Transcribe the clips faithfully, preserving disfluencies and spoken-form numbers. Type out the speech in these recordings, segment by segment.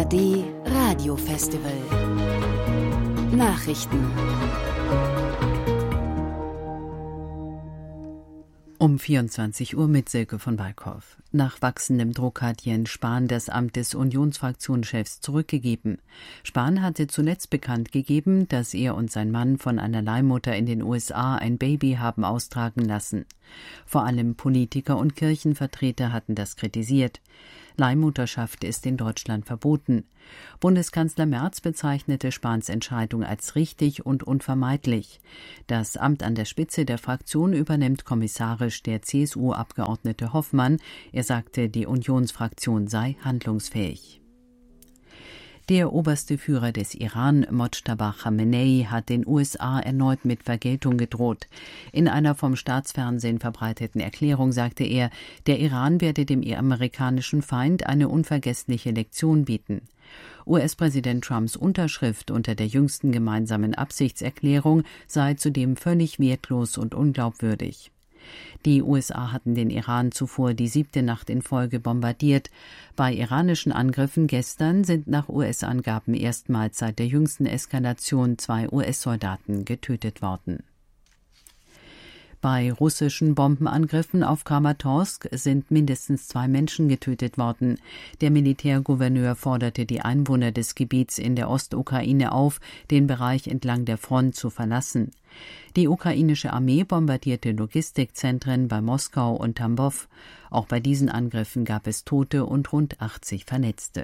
D Radio Festival Nachrichten. Um vierundzwanzig Uhr mit Silke von Walkhoff. Nach wachsendem Druck hat Jens Spahn das Amt des Unionsfraktionschefs zurückgegeben. Spahn hatte zuletzt bekannt gegeben, dass er und sein Mann von einer Leihmutter in den U S A ein Baby haben austragen lassen. Vor allem Politiker und Kirchenvertreter hatten das kritisiert. Leihmutterschaft ist in Deutschland verboten. Bundeskanzler Merz bezeichnete Spahns Entscheidung als richtig und unvermeidlich. Das Amt an der Spitze der Fraktion übernimmt kommissarisch der C S U-Abgeordnete Hoffmann. Er sagte, die Unionsfraktion sei handlungsfähig. Der oberste Führer des Iran, Mojtaba Khamenei, hat den U S A erneut mit Vergeltung gedroht. In einer vom Staatsfernsehen verbreiteten Erklärung sagte er, der Iran werde dem amerikanischen Feind eine unvergessliche Lektion bieten. U S-Präsident Trumps Unterschrift unter der jüngsten gemeinsamen Absichtserklärung sei zudem völlig wertlos und unglaubwürdig. Die U S A hatten den Iran zuvor die siebte Nacht in Folge bombardiert. Bei iranischen Angriffen gestern sind nach U S-Angaben erstmals seit der jüngsten Eskalation zwei U S-Soldaten getötet worden. Bei russischen Bombenangriffen auf Kramatorsk sind mindestens zwei Menschen getötet worden. Der Militärgouverneur forderte die Einwohner des Gebiets in der Ostukraine auf, den Bereich entlang der Front zu verlassen. Die ukrainische Armee bombardierte Logistikzentren bei Moskau und Tambov. Auch bei diesen Angriffen gab es Tote und rund achtzig Verletzte.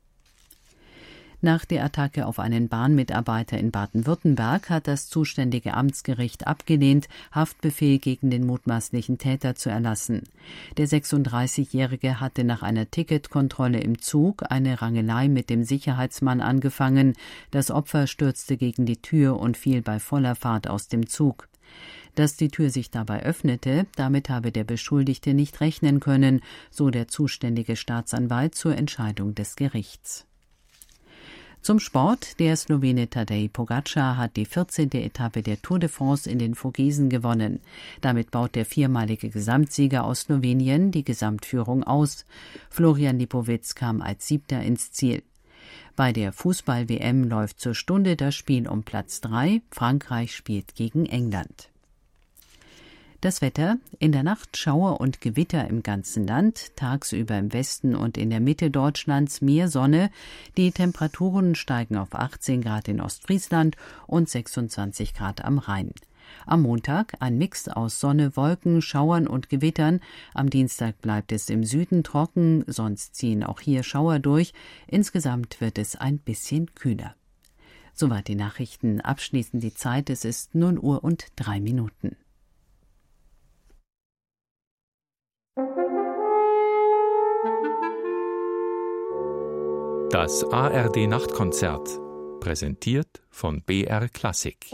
Nach der Attacke auf einen Bahnmitarbeiter in Baden-Württemberg hat das zuständige Amtsgericht abgelehnt, Haftbefehl gegen den mutmaßlichen Täter zu erlassen. Der sechsunddreißigjährige hatte nach einer Ticketkontrolle im Zug eine Rangelei mit dem Sicherheitsmann angefangen. Das Opfer stürzte gegen die Tür und fiel bei voller Fahrt aus dem Zug. Dass die Tür sich dabei öffnete, damit habe der Beschuldigte nicht rechnen können, so der zuständige Staatsanwalt zur Entscheidung des Gerichts. Zum Sport. Der Slowene Tadej Pogačar hat die vierzehnte Etappe der Tour de France in den Vogesen gewonnen. Damit baut der viermalige Gesamtsieger aus Slowenien die Gesamtführung aus. Florian Lipowitz kam als Siebter ins Ziel. Bei der Fußball-W M läuft zur Stunde das Spiel um Platz drei. Frankreich spielt gegen England. Das Wetter: In der Nacht Schauer und Gewitter im ganzen Land, tagsüber im Westen und in der Mitte Deutschlands mehr Sonne. Die Temperaturen steigen auf achtzehn Grad in Ostfriesland und sechsundzwanzig Grad am Rhein. Am Montag ein Mix aus Sonne, Wolken, Schauern und Gewittern. Am Dienstag bleibt es im Süden trocken, sonst ziehen auch hier Schauer durch. Insgesamt wird es ein bisschen kühler. Soweit die Nachrichten. Abschließend die Zeit. Es ist null Uhr und drei Minuten. Das A R D-Nachtkonzert, präsentiert von B R Klassik.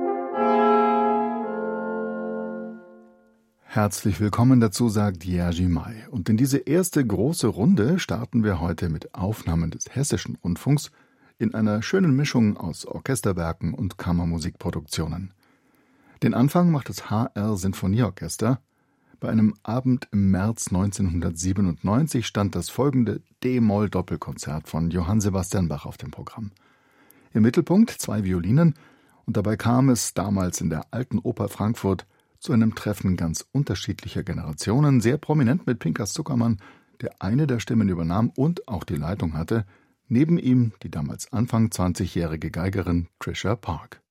Herzlich willkommen dazu, sagt Jerzy May. Und in diese erste große Runde starten wir heute mit Aufnahmen des Hessischen Rundfunks in einer schönen Mischung aus Orchesterwerken und Kammermusikproduktionen. Den Anfang macht das H R-Sinfonieorchester. Bei einem Abend im März neunzehnhundertsiebenundneunzig stand das folgende D-Moll-Doppelkonzert von Johann Sebastian Bach auf dem Programm. Im Mittelpunkt zwei Violinen, und dabei kam es damals in der Alten Oper Frankfurt zu einem Treffen ganz unterschiedlicher Generationen, sehr prominent mit Pinkas Zuckermann, der eine der Stimmen übernahm und auch die Leitung hatte, neben ihm die damals Anfang zwanzigjährige Geigerin Trisha Park.